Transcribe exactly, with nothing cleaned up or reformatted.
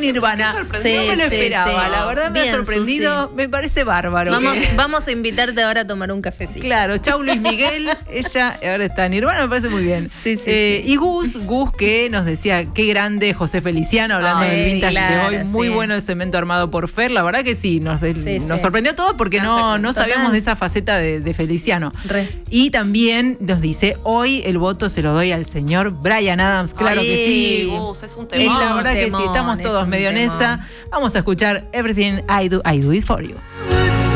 Nirvana. Sí, no me lo sí, esperaba, sí. la verdad me Bien, ha sorprendido, Susi. me parece bárbaro. Vamos, Eh, vamos a invitarte ahora a tomar un cafecito. Claro, chau Luis Miguel, ella ahora está en Nirvana, me parece muy bien. Sí, sí, Eh, sí. Y Gus, Gus que nos decía, qué grande José Feliciano, hablando Ay, del vintage claro, de hoy, muy sí. bueno el cemento armado por Fer, la verdad que sí, nos, de- Sí, nos sí. sorprendió todo porque Nos no, sorprendió, no sabíamos total. de esa faceta de, de Feliciano. Re. Y también nos dice, hoy el voto se lo doy al señor Bryan Adams, claro Ay, que sí. Gus, es un Y temón. la un verdad que sí, temón, estamos es todos un medio en temón. esa. Vamos a escuchar Everything I Do, I Do It For You.